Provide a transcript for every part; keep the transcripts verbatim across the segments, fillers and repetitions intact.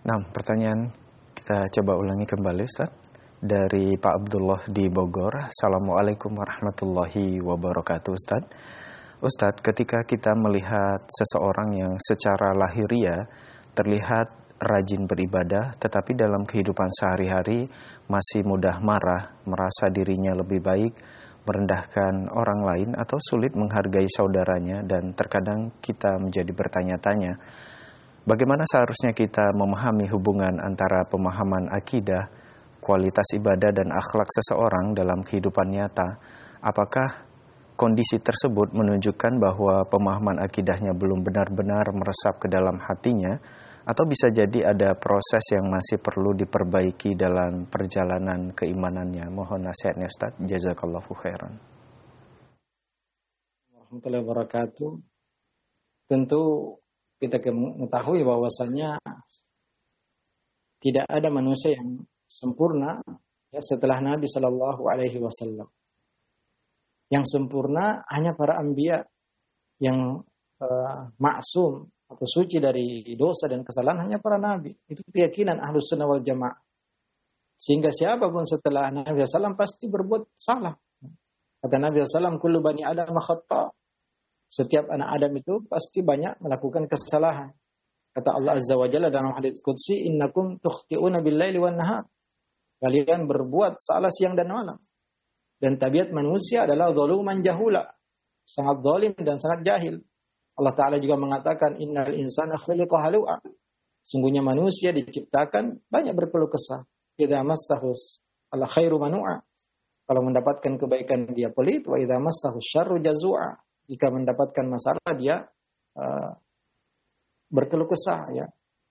Nah, pertanyaan kita coba ulangi kembali, Ustaz. Dari Pak Abdullah di Bogor. Assalamualaikum warahmatullahi wabarakatuh, Ustaz. Ustaz, ketika kita melihat seseorang yang secara lahiriah terlihat rajin beribadah, tetapi dalam kehidupan sehari-hari masih mudah marah, merasa dirinya lebih baik, merendahkan orang lain, atau sulit menghargai saudaranya, dan terkadang kita menjadi bertanya-tanya, bagaimana seharusnya kita memahami hubungan antara pemahaman akidah, kualitas ibadah, dan akhlak seseorang dalam kehidupan nyata? Apakah kondisi tersebut menunjukkan bahwa pemahaman akidahnya belum benar-benar meresap ke dalam hatinya, atau bisa jadi ada proses yang masih perlu diperbaiki dalam perjalanan keimanannya? Mohon nasihatnya, Ustaz. Jazakallahu khairan. Warahmatullahi wabarakatuh. Tentu kita mengetahui bahwasanya tidak ada manusia yang sempurna ya, setelah Nabi Shallallahu Alaihi Wasallam. Yang sempurna hanya para anbiya yang uh, maksum atau suci dari dosa dan kesalahan, hanya para nabi. Itu keyakinan Ahlus Sunnah wal Jamaah. Sehingga siapapun setelah Nabi Shallallahu Alaihi Wasallam pasti berbuat salah. Kata Nabi Shallallahu Alaihi Wasallam, kullu bani Adam khata'. Setiap anak Adam itu pasti banyak melakukan kesalahan. Kata Allah Azza wa Jalla dalam hadits qudsi, innakum tukhti'una bil-laili wan-nahar. Kalian berbuat salah siang dan malam. Dan tabiat manusia adalah zaluman jahula. Sangat zalim dan sangat jahil. Allah Ta'ala juga mengatakan, innal insana khuliqa halu'a. Sungguhnya manusia diciptakan banyak berkeluh kesah. Idza massahus al khairu manu'a. Kalau mendapatkan kebaikan dia pelit, wa idza massahu syarru jazu'a. Jika mendapatkan masalah dia uh, berkeluh kesah, ya.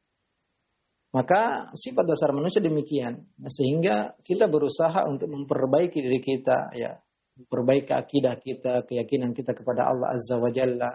Maka sifat dasar manusia demikian. Nah, sehingga kita berusaha untuk memperbaiki diri kita, ya, memperbaiki akidah kita, keyakinan kita kepada Allah Azza wa Jalla,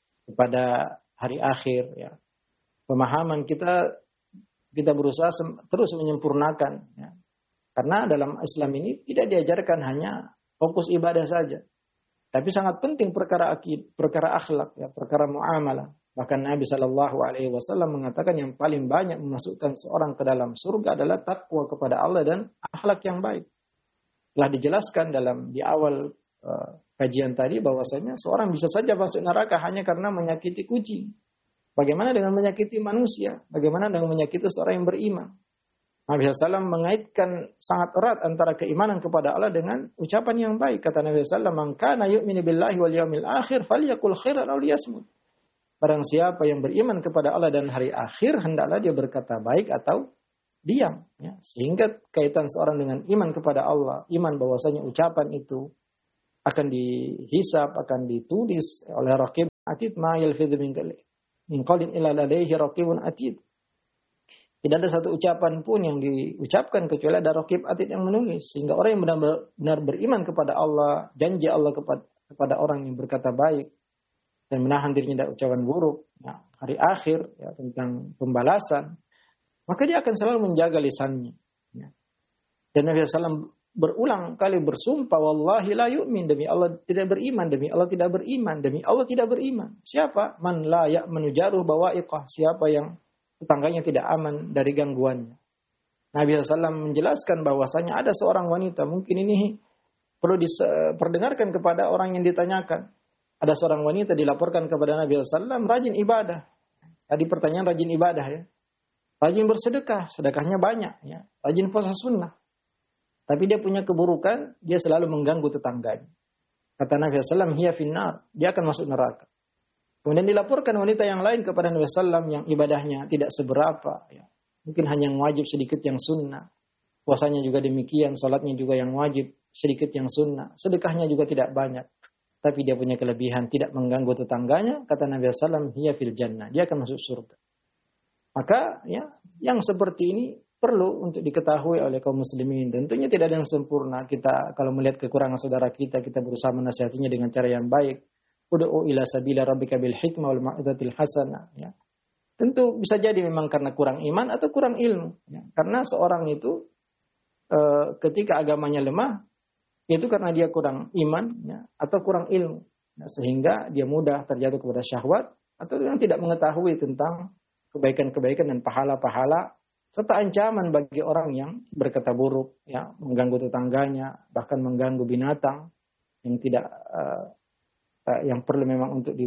kepada hari akhir, ya. Pemahaman kita kita berusaha terus menyempurnakan, ya. Karena dalam Islam ini tidak diajarkan hanya fokus ibadah saja, tapi sangat penting perkara akid, perkara akhlak, ya, perkara muamalah. Bahkan Nabi Shallallahu Alaihi Wasallam mengatakan yang paling banyak memasukkan seorang ke dalam surga adalah takwa kepada Allah dan akhlak yang baik. Telah dijelaskan dalam di awal uh, kajian tadi bahwasanya seorang bisa saja masuk neraka hanya karena menyakiti kucing. Bagaimana dengan menyakiti manusia? Bagaimana dengan menyakiti seorang yang beriman? Nabi Shallallahu Alaihi Wasallam mengaitkan sangat erat antara keimanan kepada Allah dengan ucapan yang baik. Kata Nabi Shallallahu Alaihi Wasallam, "Man kana yu'minu billahi wal yawmil akhir falyaqul khairan aw liyasmut." Barang siapa yang beriman kepada Allah dan hari akhir, hendaklah dia berkata baik atau diam. Ya. Sehingga kaitan seorang dengan iman kepada Allah, iman bahwasanya ucapan itu akan dihisab, akan ditulis oleh raqib atid, ma yalfidhu min qawlin illa ladaihi raqibun atid. Tidak ada satu ucapan pun yang diucapkan kecuali ada raqib atid yang menulis. Sehingga orang yang benar-benar beriman kepada Allah, janji Allah kepada, kepada orang yang berkata baik dan menahan dirinya dari ucapan buruk, ya, hari akhir, ya, tentang pembalasan, maka dia akan selalu menjaga lisannya. Ya. Dan Nabi shallallahu alaihi wasallam berulang kali bersumpah, wallahi la yu'min, demi Allah tidak beriman, demi Allah tidak beriman, demi Allah tidak beriman. Siapa? Man la ya'manu jaruh bawa'iqah. Siapa yang tetangganya tidak aman dari gangguannya. Nabi shallallahu alaihi wasallam menjelaskan bahwasanya ada seorang wanita, mungkin ini perlu diperdengarkan kepada orang yang ditanyakan. Ada seorang wanita dilaporkan kepada Nabi shallallahu alaihi wasallam rajin ibadah. Tadi pertanyaan rajin ibadah, ya. Rajin bersedekah, sedekahnya banyak, ya. Rajin puasa sunnah. Tapi dia punya keburukan, dia selalu mengganggu tetangganya. Kata Nabi shallallahu alaihi wasallam, hiya finnar, dia akan masuk neraka. Kemudian dilaporkan wanita yang lain kepada Nabi shallallahu alaihi wasallam yang ibadahnya tidak seberapa, ya. Mungkin hanya yang wajib, sedikit yang sunnah. Puasanya juga demikian, salatnya juga yang wajib, sedikit yang sunnah. Sedekahnya juga tidak banyak. Tapi dia punya kelebihan, tidak mengganggu tetangganya. Kata Nabi shallallahu alaihi wasallam, hiya fil jannah, dia akan masuk surga. Maka, ya, yang seperti ini perlu untuk diketahui oleh kaum muslimin. Tentunya tidak ada yang sempurna. Kita kalau melihat kekurangan saudara kita, kita berusaha menasihatinya dengan cara yang baik. Ud'u ila sabila rabbika bil hikmah wal mau'izatil hasanah, ya. Tentu bisa jadi memang karena kurang iman atau kurang ilmu, ya. Karena seorang itu e, ketika agamanya lemah, itu karena dia kurang iman, ya, atau kurang ilmu, nah, sehingga dia mudah terjatuh kepada syahwat atau yang tidak mengetahui tentang kebaikan-kebaikan dan pahala-pahala serta ancaman bagi orang yang berkata buruk, ya, mengganggu tetangganya, bahkan mengganggu binatang yang tidak uh, uh, yang perlu memang untuk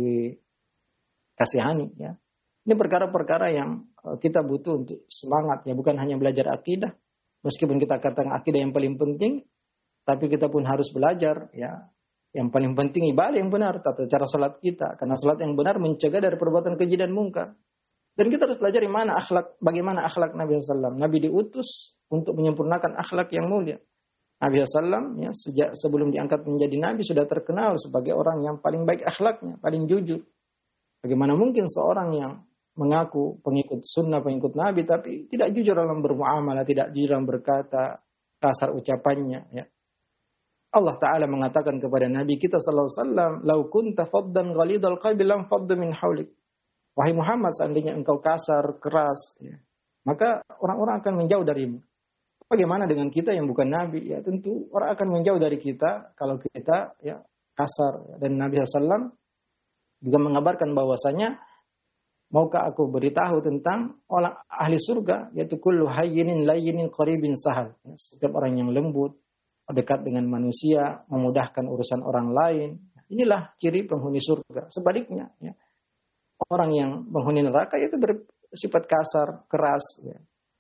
dikasihani, ya. Ini perkara-perkara yang uh, kita butuh untuk semangat, ya, bukan hanya belajar akidah, meskipun kita katakan akidah yang paling penting, tapi kita pun harus belajar, ya. Yang paling penting ibadah yang benar, tata cara salat kita, karena salat yang benar mencegah dari perbuatan keji dan mungkar. Dan kita harus pelajari mana akhlak, bagaimana akhlak Nabi sallallahu alaihi wasallam. Nabi diutus untuk menyempurnakan akhlak yang mulia. Nabi sallallahu alaihi wasallam, ya, sejak sebelum diangkat menjadi Nabi sudah terkenal sebagai orang yang paling baik akhlaknya, paling jujur. Bagaimana mungkin seorang yang mengaku pengikut sunnah, pengikut Nabi, tapi tidak jujur dalam bermuamalah, tidak jujur dalam berkata, kasar ucapannya. Ya. Allah Ta'ala mengatakan kepada Nabi kita sallallahu alaihi wasallam, "Lau kunta faddan ghalidhal qalbi lam faddu min haulik." Wahai Muhammad, seandainya engkau kasar, keras, ya, maka orang-orang akan menjauh darimu. Bagaimana dengan kita yang bukan Nabi? Ya, tentu orang akan menjauh dari kita kalau kita, ya, kasar. Dan Nabi sallallahu alaihi wasallam juga mengabarkan bahwasanya, maukah aku beritahu tentang orang ahli surga, yaitu kullu hayyinin layyinin qaribin sahal. Ya, setiap orang yang lembut, dekat dengan manusia, memudahkan urusan orang lain. Inilah ciri penghuni surga. Sebaliknya, ya, orang yang penghuni neraka itu bersifat kasar, keras. Ya.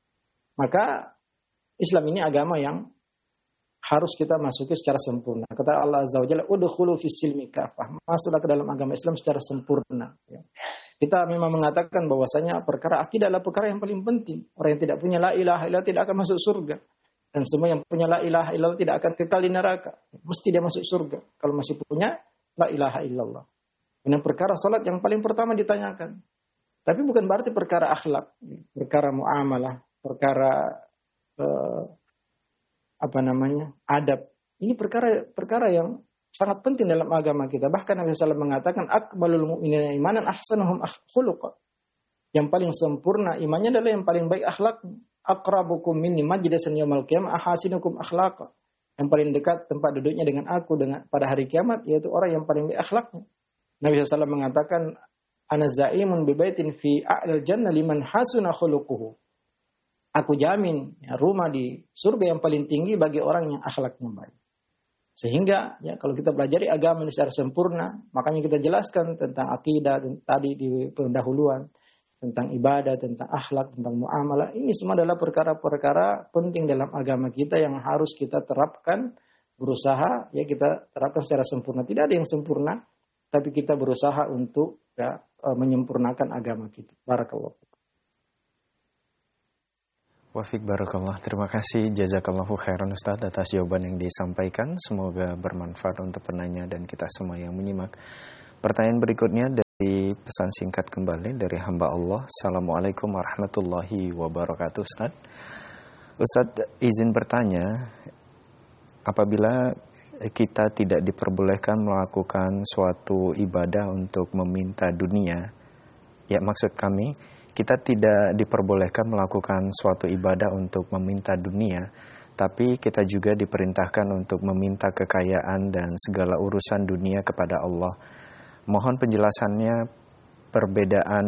Maka Islam ini agama yang harus kita masuki secara sempurna. Kata Allah Azza wa Jalla, "Udkhulu fis silmi kafah." Masuklah ke dalam agama Islam secara sempurna. Ya. Kita memang mengatakan bahwasanya perkara akidah adalah perkara yang paling penting. Orang yang tidak punya la ilaha illallah tidak akan masuk surga. Dan semua yang punya la ilaha illallah tidak akan kekal di neraka. Mesti dia masuk surga kalau masih punya la ilaha illallah. Ini perkara salat yang paling pertama ditanyakan. Tapi bukan berarti perkara akhlak, perkara muamalah, perkara eh, apa namanya, adab. Ini perkara-perkara yang sangat penting dalam agama kita. Bahkan Nabi sallallahu alaihi wasallam mengatakan, "Akmalul mu'minina imanan ahsanuhum khuluqan." Yang paling sempurna imannya adalah yang paling baik akhlaknya. Aqrabukum minni majlisan yaumil qiyamah ahasinukum akhlaqa. Yang paling dekat tempat duduknya dengan aku dengan pada hari kiamat yaitu orang yang paling baik akhlaknya. Nabi sallallahu alaihi wasallam mengatakan, "Ana za'imun bi baitin fi a'lal jannah liman hasuna khuluquhu." Aku jamin, ya, rumah di surga yang paling tinggi bagi orang yang akhlaknya baik. Sehingga, ya, kalau kita pelajari agama ini secara sempurna, makanya kita jelaskan tentang akidah tadi di pendahuluan, tentang ibadah, tentang akhlak, tentang muamalah. Ini semua adalah perkara-perkara penting dalam agama kita yang harus kita terapkan, berusaha, ya, kita terapkan secara sempurna. Tidak ada yang sempurna, tapi kita berusaha untuk, ya, menyempurnakan agama kita. Barakallahu. Wafik barakallah. Terima kasih jazakallahu khairan Ustaz atas jawaban yang disampaikan. Semoga bermanfaat untuk penanya dan kita semua yang menyimak. Pertanyaan berikutnya dari pesan singkat kembali dari hamba Allah. Assalamualaikum warahmatullahi wabarakatuh Ustaz. Ustaz izin bertanya, apabila kita tidak diperbolehkan melakukan suatu ibadah untuk meminta dunia, ya maksud kami, kita tidak diperbolehkan melakukan suatu ibadah untuk meminta dunia, tapi kita juga diperintahkan untuk meminta kekayaan dan segala urusan dunia kepada Allah. Mohon penjelasannya perbedaan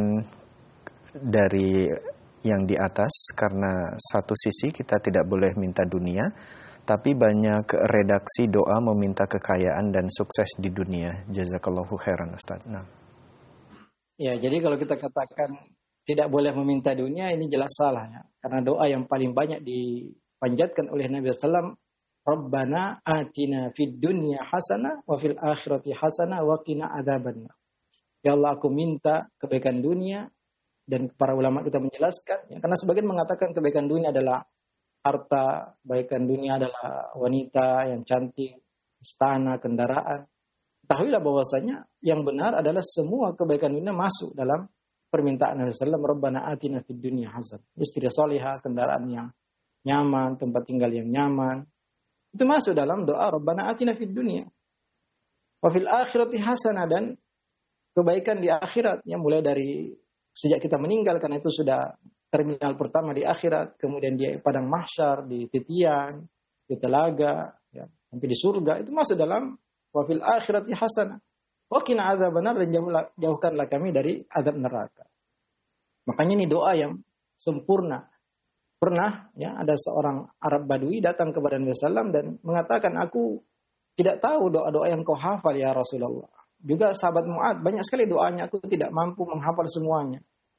dari yang di atas, karena satu sisi kita tidak boleh minta dunia, tapi banyak redaksi doa meminta kekayaan dan sukses di dunia. Jazakallahu khairan Ustaz. Nah. Ya, jadi kalau kita katakan tidak boleh meminta dunia, ini jelas salah, ya. Karena doa yang paling banyak dipanjatkan oleh Nabi sallallahu alaihi wasallam, Rabbana atina fid dunya hasanah wa fil akhirati hasanah wa qina adzabannar. Ya Allah, aku minta kebaikan dunia, dan para ulama kita menjelaskan, ya, karena sebagian mengatakan kebaikan dunia adalah harta, kebaikan dunia adalah wanita yang cantik, istana, kendaraan. Ketahuilah bahwasanya yang benar adalah semua kebaikan dunia masuk dalam permintaan Nabi sallallahu alaihi wasallam, Rabbana atina fid dunya hasanah. Istri salihah, kendaraan yang nyaman, tempat tinggal yang nyaman. Itu masuk dalam doa Rabbana atina fid dunya. Wa fil akhirati hasanah, dan kebaikan di akhirat, ya, mulai dari sejak kita meninggal, karena itu sudah terminal pertama di akhirat, kemudian di padang mahsyar, di titian, di telaga, ya, sampai di surga, itu masuk dalam wa fil akhirati hasanah. Wa qina adzabannar, dan jauhkanlah kami dari azab neraka. Makanya ini doa yang sempurna. pernah ya ada seorang Arab Badui datang kepada Nabi sallallahu alaihi wasallam dan mengatakan, aku tidak tahu doa-doa yang kau hafal ya Rasulullah. Juga sahabat Mu'ad banyak sekali doanya, aku tidak mampu menghafal semuanya.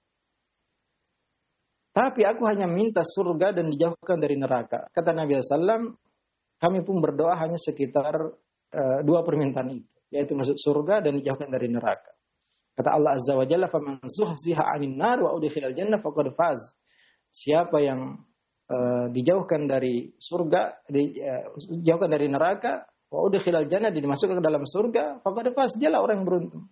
Tapi aku hanya minta surga dan dijauhkan dari neraka. Kata Nabi sallallahu alaihi wasallam, kami pun berdoa hanya sekitar uh, dua permintaan itu, yaitu masuk surga dan dijauhkan dari neraka. Kata Allah Azza wa Jalla, "Faman zuhziha 'anil nar wa udkhilal jannah faqad faz." Siapa yang uh, dijauhkan dari surga, di, uh, dijauhkan dari neraka, wa udkhilal jannah, dimasukkan ke dalam surga, faqad faz, dialah orang yang beruntung.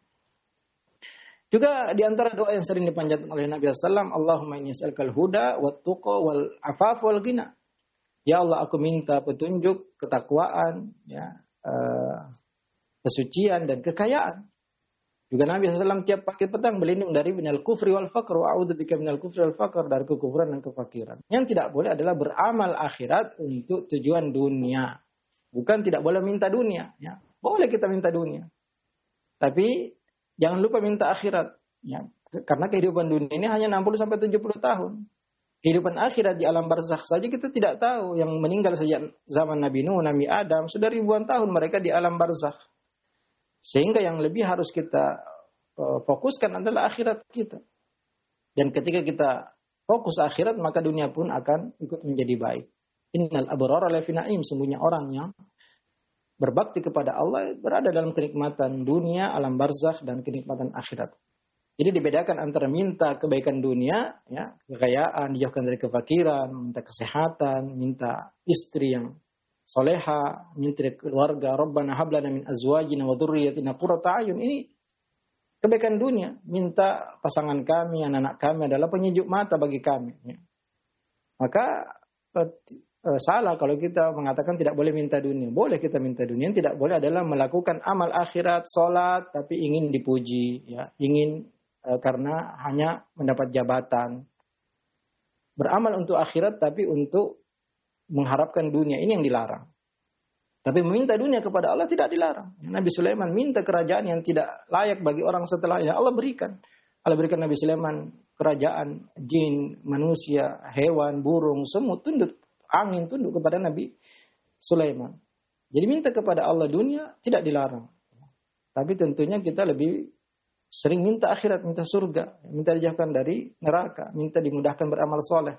Juga di antara doa yang sering dipanjatkan oleh Nabi sallallahu alaihi wasallam, Allahumma inni as'alukal huda wat tuqa wal afaf wal ghina. Ya Allah, aku minta petunjuk, ketakwaan, ya, uh, kesucian dan kekayaan. Juga Nabi sallallahu alaihi wasallam tiap pagi petang berlindung dari minal kufri wal faqr, wa a'udzubika minal kufri wal faqr, dari kekufuran dan kefakiran. Yang tidak boleh adalah beramal akhirat untuk tujuan dunia. Bukan tidak boleh minta dunia, ya. Boleh kita minta dunia. Tapi jangan lupa minta akhirat, ya. Karena kehidupan dunia ini hanya enam puluh sampai tujuh puluh tahun. Kehidupan akhirat di alam barzakh saja kita tidak tahu. Yang meninggal sejak zaman Nabi Nuh, Nabi Adam, sudah ribuan tahun mereka di alam barzakh. Sehingga yang lebih harus kita uh, fokuskan adalah akhirat kita. Dan ketika kita fokus akhirat, maka dunia pun akan ikut menjadi baik. Innal abrara lafi na'im, sesungguhnya orang yang berbakti kepada Allah berada dalam kenikmatan dunia, alam barzakh, dan kenikmatan akhirat. Jadi dibedakan antara minta kebaikan dunia, ya, kekayaan, dijauhkan dari kefakiran, minta kesehatan, minta istri yang soleha, minta keluarga, Rabbana hablana min azwajina wa dzurriyyatina qurrata a'yun. Ini kebaikan dunia. Minta pasangan kami, anak-anak kami adalah penyejuk mata bagi kami. Ya. Maka eh, salah kalau kita mengatakan tidak boleh minta dunia. Boleh kita minta dunia. Yang tidak boleh adalah melakukan amal akhirat, sholat, tapi ingin dipuji, ya, ingin eh, karena hanya mendapat jabatan. Beramal untuk akhirat, tapi untuk mengharapkan dunia, ini yang dilarang. Tapi meminta dunia kepada Allah tidak dilarang. Nabi Sulaiman minta kerajaan yang tidak layak bagi orang setelahnya, Allah berikan. Allah berikan Nabi Sulaiman kerajaan, jin, manusia, hewan, burung, semut tunduk, angin tunduk kepada Nabi Sulaiman. Jadi minta kepada Allah dunia tidak dilarang. Tapi tentunya kita lebih sering minta akhirat, minta surga, minta dijauhkan dari neraka, minta dimudahkan beramal soleh.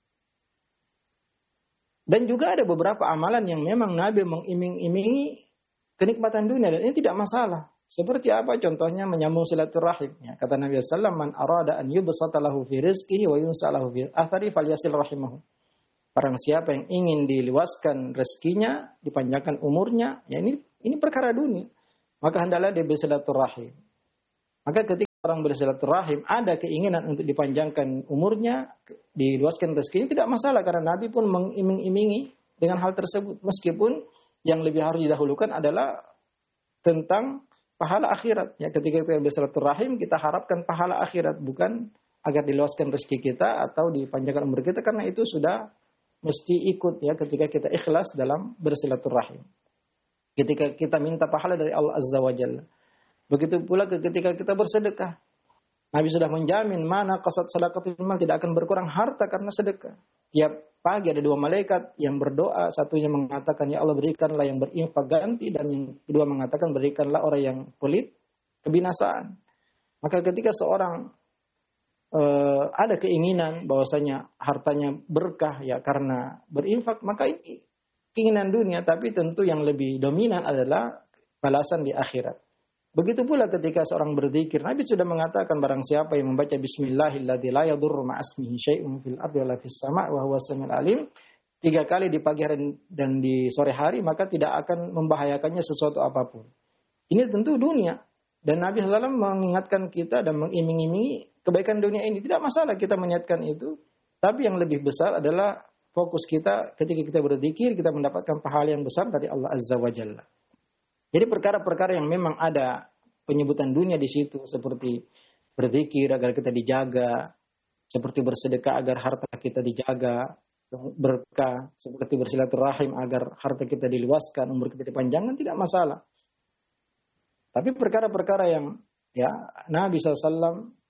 Dan juga ada beberapa amalan yang memang Nabi mengiming-imingi kenikmatan dunia, dan ini tidak masalah. Seperti apa? Contohnya menyambung silaturahim. Ya, kata Nabi sallallahu alaihi wasallam, "Man arada an yubsata lahu fi rizqihi wa yunsa lahu fi athari falyasil rahimahu." Barang siapa yang ingin diluaskan rezekinya, dipanjangkan umurnya, ya ini ini perkara dunia, maka hendaklah dia bersilaturahim. Maka ketika orang bersilaturahim ada keinginan untuk dipanjangkan umurnya, diluaskan rezekinya, tidak masalah, karena Nabi pun mengiming-imingi dengan hal tersebut. Meskipun yang lebih harus didahulukan adalah tentang pahala akhirat. Ya, ketika kita bersilaturahim, kita harapkan pahala akhirat, bukan agar diluaskan rezeki kita atau dipanjangkan umur kita, karena itu sudah mesti ikut ya ketika kita ikhlas dalam bersilaturahim. Ketika kita minta pahala dari Allah Azza wa Jalla. Begitu pula ketika kita bersedekah. Nabi sudah menjamin mana qasad sadaqatul mal, tidak akan berkurang harta karena sedekah. Tiap pagi ada dua malaikat yang berdoa, satunya mengatakan ya Allah berikanlah yang berinfak ganti, dan yang kedua mengatakan berikanlah orang yang pelit kebinasaan. Maka ketika seorang uh, ada keinginan bahwasanya hartanya berkah ya karena berinfak, maka ini keinginan dunia, tapi tentu yang lebih dominan adalah balasan di akhirat. Begitu pula ketika seorang berzikir, Nabi sudah mengatakan barang siapa yang membaca bismillahilladzi la yadurru ma'asmihi syai'un fil ardi wala fis sama' wa huwas samiul alim tiga kali di pagi hari dan di sore hari, maka tidak akan membahayakannya sesuatu apapun. Ini tentu dunia, dan Nabi sallallahu alaihi wasallam mengingatkan kita dan mengiming-imingi kebaikan dunia ini. Tidak masalah kita meniatkan itu, tapi yang lebih besar adalah fokus kita ketika kita berzikir, kita mendapatkan pahala yang besar dari Allah Azza wa Jalla. Jadi perkara-perkara yang memang ada penyebutan dunia di situ, seperti berzikir agar kita dijaga, seperti bersedekah agar harta kita dijaga, berkah, seperti bersilaturahim agar harta kita diluaskan, umur kita dipanjangkan, tidak masalah. Tapi perkara-perkara yang ya Nabi sallallahu alaihi wasallam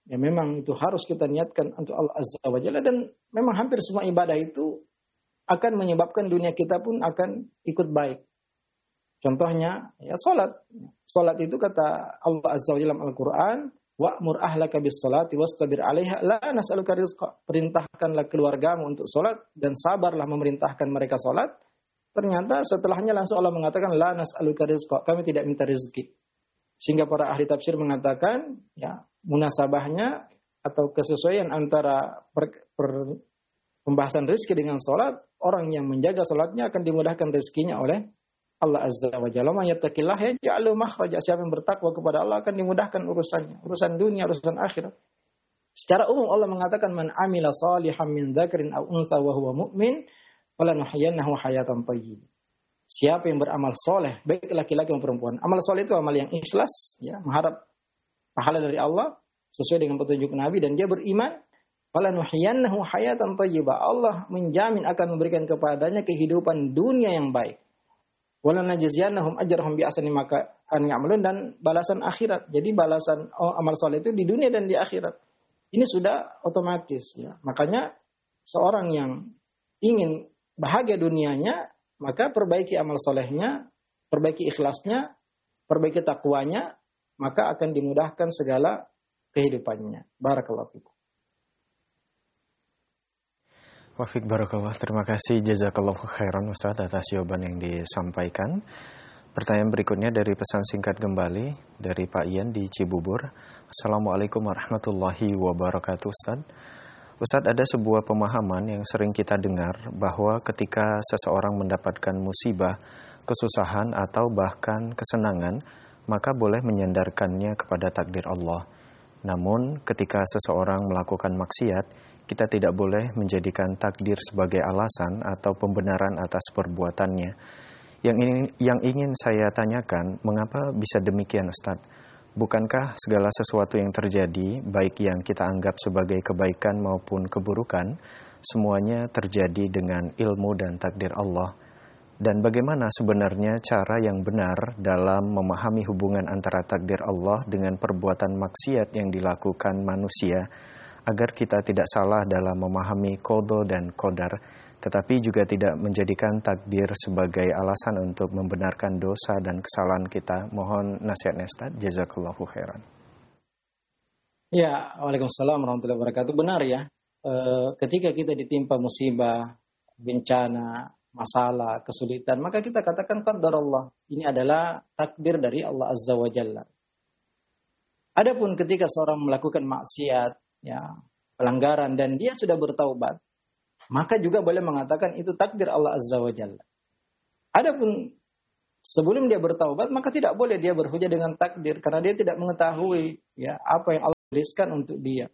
ya memang itu harus kita niatkan untuk Allah Azza wa Jalla, dan memang hampir semua ibadah itu akan menyebabkan dunia kita pun akan ikut baik. Contohnya ya salat. Salat itu kata Allah Azza wa Jalla dalam Al-Qur'an, wa'mur ahlaka bis-salati wastabir 'alaiha la nas'aluka rizqa. Perintahkanlah keluargamu untuk salat dan sabarlah memerintahkan mereka salat. Ternyata setelahnya langsung Allah mengatakan la nas'aluka rizqa, kami tidak minta rezeki. Sehingga para ahli tafsir mengatakan ya munasabahnya atau kesesuaian antara per, per, pembahasan rezeki dengan salat, orang yang menjaga salatnya akan dimudahkan rezekinya oleh Allah Azza wa Jalla. Man yattaqillah yaj'al lahu makhraja. Siapa yang bertakwa kepada Allah akan dimudahkan urusannya, urusan dunia, urusan akhirat. Secara umum Allah mengatakan man amila salihan min dzakarin aw untha wa huwa mu'min falanuhyiyannahu hayatan thayyibah. Siapa yang beramal soleh, baik laki-laki maupun perempuan. Amal soleh itu amal yang ikhlas, ya, mengharap pahala dari Allah sesuai dengan petunjuk Nabi, dan dia beriman. Falanuhyiyannahu hayatan thayyibah. Allah menjamin akan memberikan kepadanya kehidupan dunia yang baik. Walanajziyannahum ajrahum bi ahsani ma kanu ya'malun, dan balasan akhirat. Jadi balasan oh, amal soleh itu di dunia dan di akhirat. Ini sudah otomatis, ya. Makanya seorang yang ingin bahagia dunianya, maka perbaiki amal solehnya, perbaiki ikhlasnya, perbaiki takwanya, maka akan dimudahkan segala kehidupannya. Barakallahu fikum. Wafik barakallah, terima kasih jazakallahu khairan Ustaz atas jawaban yang disampaikan. Pertanyaan berikutnya dari pesan singkat kembali dari Pak Ian di Cibubur. Assalamualaikum warahmatullahi wabarakatuh Ustaz. Ustaz, ada sebuah pemahaman yang sering kita dengar bahwa ketika seseorang mendapatkan musibah, kesusahan atau bahkan kesenangan, maka boleh menyandarkannya kepada takdir Allah. Namun ketika seseorang melakukan maksiat, kita tidak boleh menjadikan takdir sebagai alasan atau pembenaran atas perbuatannya. Yang ingin, yang ingin saya tanyakan, mengapa bisa demikian Ustaz? Bukankah segala sesuatu yang terjadi, baik yang kita anggap sebagai kebaikan maupun keburukan, semuanya terjadi dengan ilmu dan takdir Allah? Dan bagaimana sebenarnya cara yang benar dalam memahami hubungan antara takdir Allah dengan perbuatan maksiat yang dilakukan manusia, agar kita tidak salah dalam memahami qada dan qadar, tetapi juga tidak menjadikan takdir sebagai alasan untuk membenarkan dosa dan kesalahan kita. Mohon nasihatnya Ustaz. Jazakallahu khairan. Ya, waalaikumsalam warahmatullahi wabarakatuh. Benar ya, e, ketika kita ditimpa musibah, bencana, masalah, kesulitan, maka kita katakan qadar Allah. Ini adalah takdir dari Allah Azza wa Jalla. Adapun ketika seorang melakukan maksiat, ya, pelanggaran, dan dia sudah bertaubat, maka juga boleh mengatakan itu takdir Allah Azza wa Jalla. Adapun sebelum dia bertaubat, maka tidak boleh dia berhujah dengan takdir, karena dia tidak mengetahui ya apa yang Allah tuliskan untuk dia.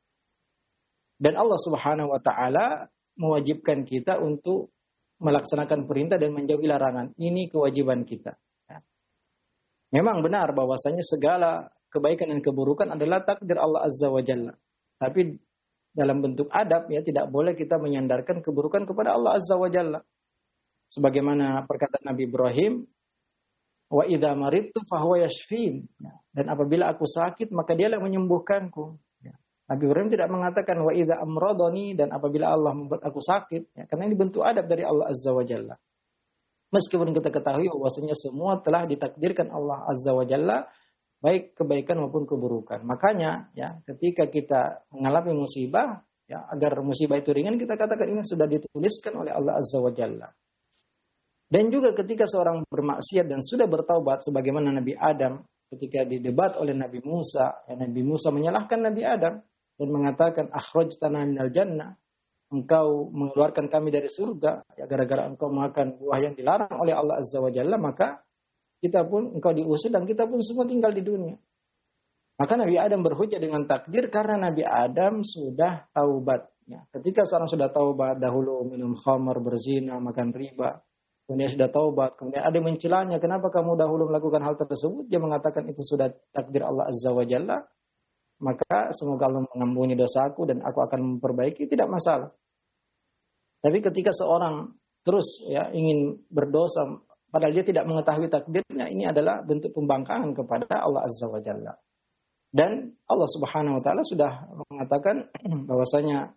Dan Allah Subhanahu wa taala mewajibkan kita untuk melaksanakan perintah dan menjauhi larangan. Ini kewajiban kita. Ya. Memang benar bahwasanya segala kebaikan dan keburukan adalah takdir Allah Azza wa Jalla. Tapi dalam bentuk adab, ya, tidak boleh kita menyandarkan keburukan kepada Allah Azza wa Jalla. Sebagaimana perkataan Nabi Ibrahim, wa idza maridtu fahuwa yashfin. Dan apabila aku sakit, maka dialah menyembuhkanku. Ya. Nabi Ibrahim tidak mengatakan wa idza amradani, dan apabila Allah membuat aku sakit, ya, karena ini bentuk adab dari Allah Azza wa Jalla. Meskipun kita ketahui bahwasanya semua telah ditakdirkan Allah Azza wa Jalla, baik kebaikan maupun keburukan. Makanya ya ketika kita mengalami musibah, ya agar musibah itu ringan, kita katakan ini sudah dituliskan oleh Allah Azza wa Jalla. Dan juga ketika seorang bermaksiat dan sudah bertaubat, sebagaimana Nabi Adam ketika didebat oleh Nabi Musa, ya, Nabi Musa menyalahkan Nabi Adam dan mengatakan akhrajtana minal jannah, engkau mengeluarkan kami dari surga ya gara-gara engkau makan buah yang dilarang oleh Allah Azza wa Jalla, maka kita pun, engkau diusir dan kita pun semua tinggal di dunia. Maka Nabi Adam berhujah dengan takdir karena Nabi Adam sudah taubat. Ya, ketika seorang sudah taubat, dahulu minum khamar, berzina, makan riba, kemudian sudah taubat, kemudian ada mencilanya, kenapa kamu dahulu melakukan hal tersebut? Dia mengatakan itu sudah takdir Allah Azza wa Jalla, maka semoga Allah mengampuni dosaku dan aku akan memperbaiki, tidak masalah. Tapi ketika seorang terus ya ingin berdosa, padahal dia tidak mengetahui takdirnya, ini adalah bentuk pembangkangan kepada Allah Azza wa Jalla. Dan Allah Subhanahu wa taala sudah mengatakan bahwasanya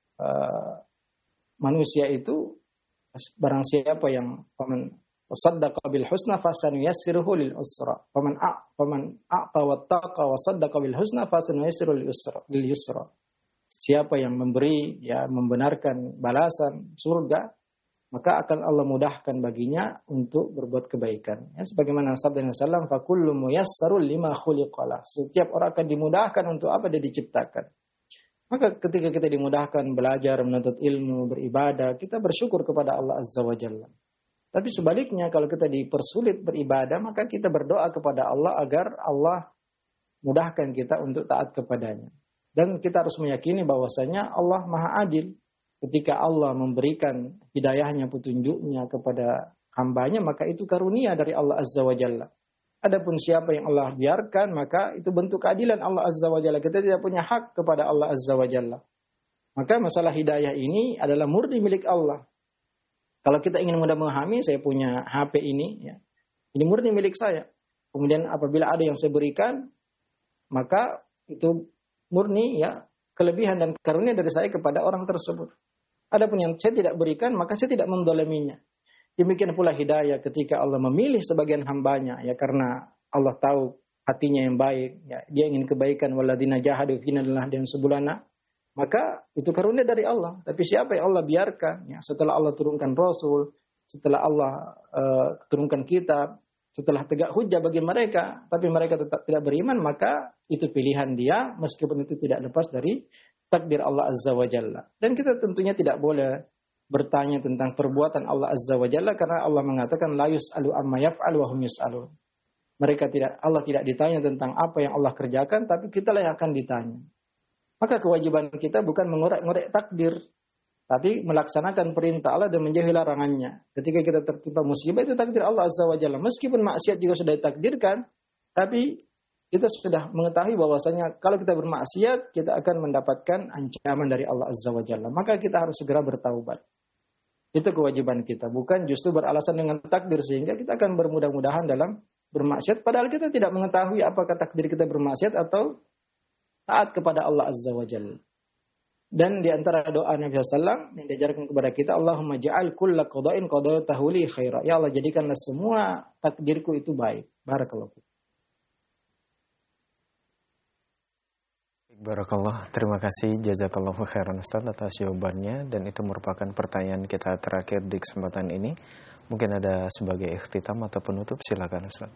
uh, manusia itu barang siapa yang faman saddaqa bil husna fasanuyassiruhu lil usra. Faman a faman a'ta wattaqa wa saddaqa bil husna fasanuyassiruhu lil usra lil yusra. Siapa yang memberi, ya, membenarkan balasan surga, maka akan Allah mudahkan baginya untuk berbuat kebaikan. Ya, sebagaimana sabda Nabi sallallahu alaihi wasallam, fa kullu muyassarul lima khuliqalah. Setiap orang akan dimudahkan untuk apa dia diciptakan. Maka ketika kita dimudahkan belajar, menuntut ilmu, beribadah, kita bersyukur kepada Allah Azza wa Jalla. Tapi sebaliknya kalau kita dipersulit beribadah, maka kita berdoa kepada Allah agar Allah mudahkan kita untuk taat kepadanya. Dan kita harus meyakini bahwasanya Allah Maha Adil. Ketika Allah memberikan hidayahnya, petunjuknya kepada hambanya, maka itu karunia dari Allah Azza wa Jalla. Adapun siapa yang Allah biarkan, maka itu bentuk keadilan Allah Azza wa Jalla. Kita tidak punya hak kepada Allah Azza wa Jalla. Maka masalah hidayah ini adalah murni milik Allah. Kalau kita ingin mudah memahami, saya punya H P ini, ya, ini murni milik saya. Kemudian apabila ada yang saya berikan, maka itu murni, ya, kelebihan dan karunia dari saya kepada orang tersebut. Adapun yang saya tidak berikan, maka saya tidak mendoleminya. Demikian pula hidayah ketika Allah memilih sebagian hambanya, ya, karena Allah tahu hatinya yang baik, ya, dia ingin kebaikan, walladzina jahadu fina lanahdihim subulana, maka itu karunia dari Allah. Tapi siapa yang Allah biarkan, ya, setelah Allah turunkan Rasul, setelah Allah uh, turunkan kitab, setelah tegak hujjah bagi mereka, tapi mereka tetap tidak beriman, maka itu pilihan dia, meskipun itu tidak lepas dari takdir Allah Azza wa Jalla. Dan kita tentunya tidak boleh bertanya tentang perbuatan Allah Azza wa Jalla, karena Allah mengatakan la yus'alu amma yaf'alu wa hum yus'alun. Mereka tidak, Allah tidak ditanya tentang apa yang Allah kerjakan, tapi kitalah yang akan ditanya. Maka kewajiban kita bukan mengorek-ngorek takdir, tapi melaksanakan perintah Allah dan menjauhi larangannya. Ketika kita tertimpa musibah, itu takdir Allah Azza wa Jalla. Meskipun maksiat juga sudah ditakdirkan, tapi kita sudah mengetahui bahwasanya kalau kita bermaksiat, kita akan mendapatkan ancaman dari Allah Azza wa Jalla. Maka kita harus segera bertaubat. Itu kewajiban kita. Bukan justru beralasan dengan takdir sehingga kita akan bermudah-mudahan dalam bermaksiat. Padahal kita tidak mengetahui apakah takdir kita bermaksiat atau taat kepada Allah Azza wa Jalla. Dan di antara doa Nabi sallallahu alaihi wasallam yang diajarkan kepada kita, Allahumma ja'al kulla qada'in qada'tahu li khaira. Ya Allah, jadikanlah semua takdirku itu baik. Barakallahu fiik. Barakallah, terima kasih jazakallahu khairan Ustaz atas jawabannya, dan itu merupakan pertanyaan kita terakhir di kesempatan ini. Mungkin ada sebagai ikhtitam atau penutup, silakan Ustaz.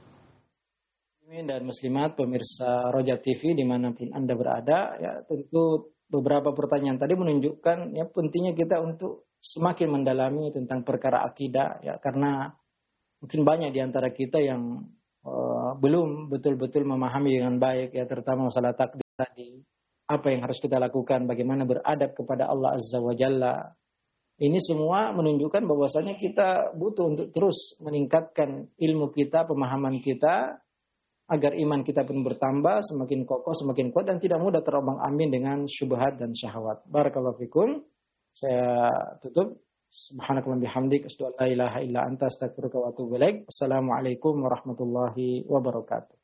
Dan muslimat pemirsa Roja T V dimanapun Anda berada, ya, tentu beberapa pertanyaan tadi menunjukkan ya pentingnya kita untuk semakin mendalami tentang perkara akidah, ya, karena mungkin banyak di antara kita yang uh, belum betul-betul memahami dengan baik, ya, terutama masalah takdir tadi, apa yang harus kita lakukan, bagaimana beradab kepada Allah Azza wa Jalla. Ini semua menunjukkan bahwasanya kita butuh untuk terus meningkatkan ilmu kita, pemahaman kita, agar iman kita pun bertambah, semakin kokoh, semakin kuat, dan tidak mudah terombang-ambing dengan syubhat dan syahwat. Barakallahu fikum. Saya tutup. Subhanakallahumma bihamdik, asyhadu an la ilaha illa anta, astaghfiruka wa atubu ilaik. Assalamualaikum warahmatullahi wabarakatuh.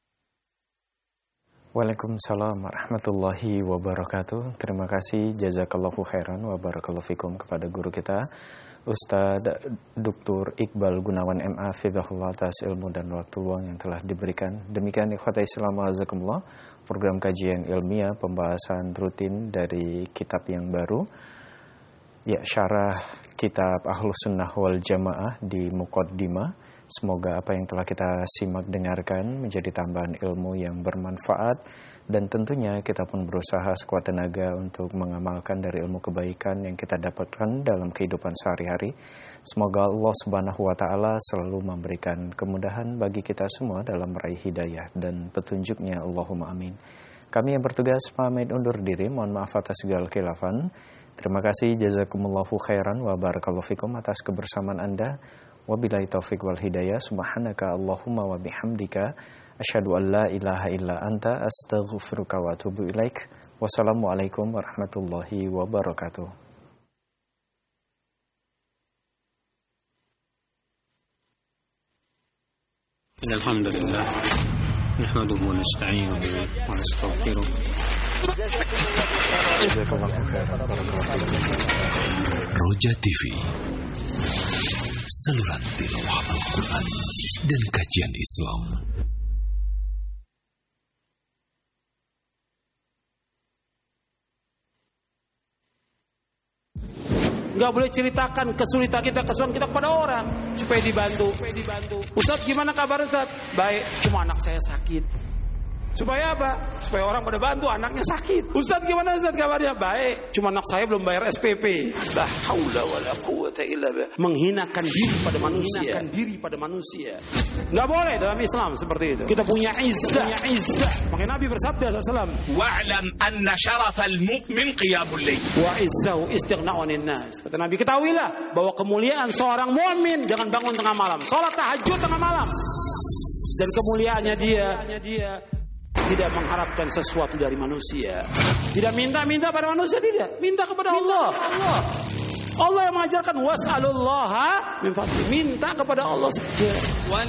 Waalaikumsalam warahmatullahi wabarakatuh. Terima kasih jazakallahu khairan wa barakallahu fikum kepada guru kita Ustadz Doktor Iqbal Gunawan M A Fidhahullah atas ilmu dan waktu luang yang telah diberikan. Demikian ikhwatai Islam azakumullah, program kajian ilmiah pembahasan rutin dari kitab yang baru, ya, syarah kitab Ahlus Sunnah wal Jamaah di Muqaddimah. Semoga apa yang telah kita simak dengarkan menjadi tambahan ilmu yang bermanfaat, dan tentunya kita pun berusaha sekuat tenaga untuk mengamalkan dari ilmu kebaikan yang kita dapatkan dalam kehidupan sehari-hari. Semoga Allah Subhanahu wa taala selalu memberikan kemudahan bagi kita semua dalam meraih hidayah dan petunjuknya, Allahumma amin. Kami yang bertugas pamit undur diri, mohon maaf atas segala khilafan. Terima kasih jazakumullahu khairan wa barakallahu fikum atas kebersamaan Anda. Wabillahi taufiq wal hidayah. Subhanaka Allahumma wa bihamdika asyhadu an la ilaha illa anta, astaghfiruka wa atubu ilaik. Wassalamualaikum warahmatullahi wabarakatuh. Alhamdulillah. نحمده ونستعينه ونستغفره. Roja T V, saluran tilawah Al-Quran dan kajian Islam. Nggak boleh ceritakan kesulitan kita, kesulitan kita kepada orang supaya dibantu. Supaya dibantu. Ustaz, gimana kabar Ustaz? Baik, cuma anak saya sakit. Supaya apa? Supaya orang pada bantu, anaknya sakit. Ustaz, gimana Ustaz kabarnya? Baik, cuma anak saya belum bayar S P P. La haula wala quwwata illa billah. Menghinakan diri pada manusia. Menghinakan diri pada manusia. Nggak boleh dalam Islam seperti itu. Kita punya izzah, punya izzah. Maka Nabi bersabda sallallahu alaihi wasallam, "Wa'lam anna syarafal mu'min qiyamul lail." Wa izzahu istighna'un nas. Kata Nabi, ketahuilah bahwa kemuliaan seorang mukmin jangan bangun tengah malam, salat tahajud tengah malam. Dan kemuliaannya dia, dia tidak mengharapkan sesuatu dari manusia. Tidak minta-minta pada manusia, tidak. Minta kepada Allah. Allah. Allah yang mengajarkan was'alullaha min fadli. Minta kepada Allah saja.